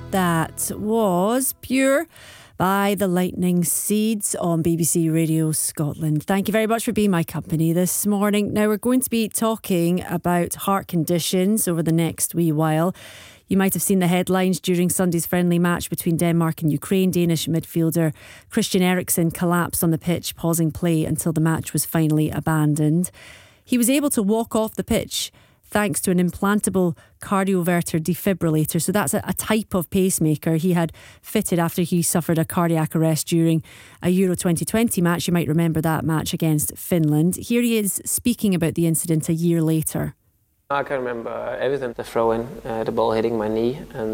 That was Pure by the Lightning Seeds on BBC Radio Scotland. Thank you very much for being my company this morning. Now, we're going to be talking about heart conditions over the next wee while. You might have seen the headlines during Sunday's friendly match between Denmark and Ukraine. Danish midfielder Christian Eriksen collapsed on the pitch, pausing play until the match was finally abandoned. He was able to walk off the pitch thanks to an implantable cardioverter defibrillator. So that's a type of pacemaker he had fitted after he suffered a cardiac arrest during a Euro 2020 match. You might remember that match against Finland. Here he is speaking about the incident a year later. I can remember everything. The throw-in, the ball hitting my knee, and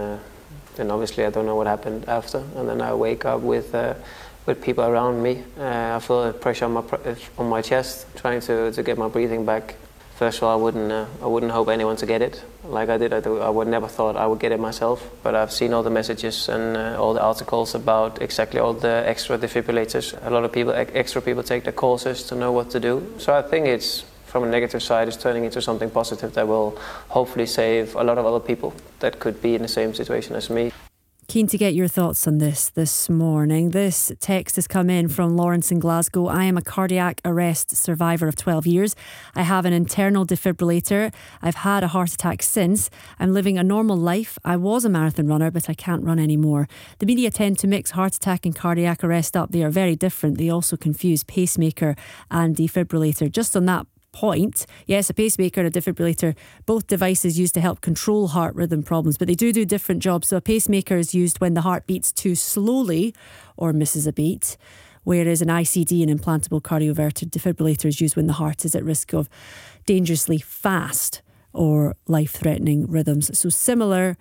then obviously I don't know what happened after. And then I wake up with people around me. I feel the pressure on my chest, trying to get my breathing back. First of all, I wouldn't hope anyone to get it like I did. I would never thought I would get it myself. But I've seen all the messages and all the articles about exactly all the extra defibrillators. A lot of people, extra people, take the courses to know what to do. So I think it's, from a negative side, it's turning into something positive that will hopefully save a lot of other people that could be in the same situation as me. Keen to get your thoughts on this morning. This text has come in from Lawrence in Glasgow. I am a cardiac arrest survivor of 12 years. I have an internal defibrillator. I've had a heart attack since. I'm living a normal life. I was a marathon runner, but I can't run anymore. The media tend to mix heart attack and cardiac arrest up. They are very different. They also confuse pacemaker and defibrillator. Just on that point, yes, a pacemaker and a defibrillator, both devices used to help control heart rhythm problems, but they do different jobs. So a pacemaker is used when the heart beats too slowly or misses a beat, whereas an ICD, an implantable cardioverter defibrillator, is used when the heart is at risk of dangerously fast or life-threatening rhythms. So similar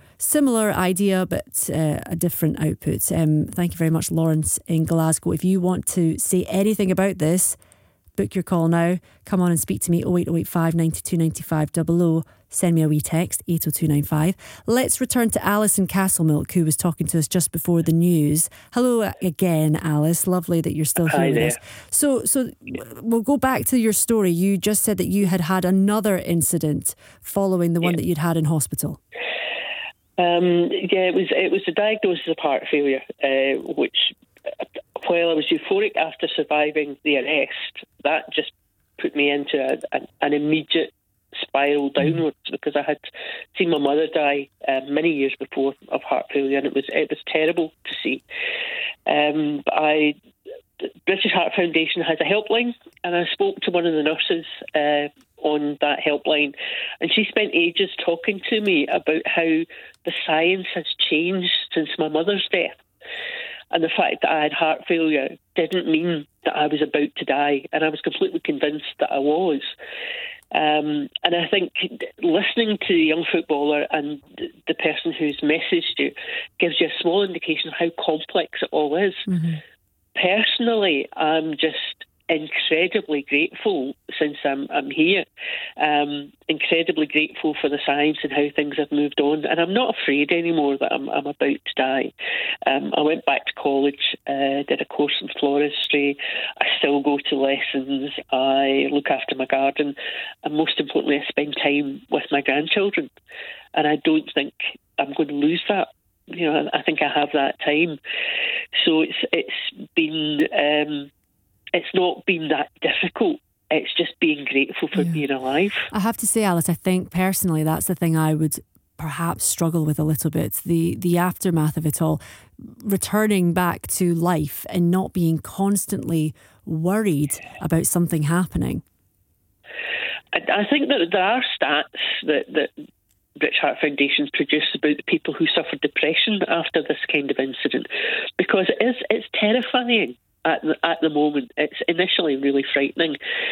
idea, but a different output. Thank you very much, Lawrence in Glasgow. If you want to say anything about this, book your call now. Come on and speak to me, 08085 92 95 00. Send me a wee text, 80295. Let's return to Alice in Castlemilk, who was talking to us just before the news. Hello again, Alice. Lovely that you're still here with us. So we'll go back to your story. You just said that you had another incident following the one that you'd had in hospital. It was a diagnosis of heart failure, which, while I was euphoric after surviving the arrest, that just put me into an immediate spiral downwards, because I had seen my mother die many years before of heart failure, and it was terrible to see. The British Heart Foundation has a helpline, and I spoke to one of the nurses on that helpline, and she spent ages talking to me about how the science has changed since my mother's death. And the fact that I had heart failure didn't mean that I was about to die. And I was completely convinced that I was. And I think listening to the young footballer and the person who's messaged you gives you a small indication of how complex it all is. Mm-hmm. Personally, I'm just incredibly grateful since I'm here. Incredibly grateful for the science and how things have moved on, and I'm not afraid anymore that I'm about to die. I went back to college, did a course in floristry. I still go to lessons. I look after my garden, and most importantly, I spend time with my grandchildren. And I don't think I'm going to lose that. You know, I think I have that time. So it's been. It's not been that difficult. It's just being grateful for being alive. I have to say, Alice, I think personally that's the thing I would perhaps struggle with a little bit. The aftermath of it all, returning back to life and not being constantly worried about something happening. I think that there are stats that British Heart Foundation's produced about the people who suffered depression after this kind of incident, because it's terrifying. At the moment, it's initially really frightening.